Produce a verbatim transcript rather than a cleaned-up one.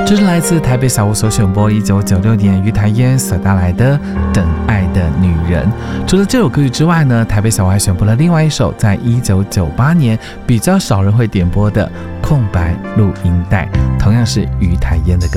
这是来自台北小屋所选播一九九六年于台烟所带来的《等爱的女人》。除了这首歌曲之外呢，台北小屋还选播了另外一首在一九九八年比较少人会点播的空白录音带，同样是于台烟的歌。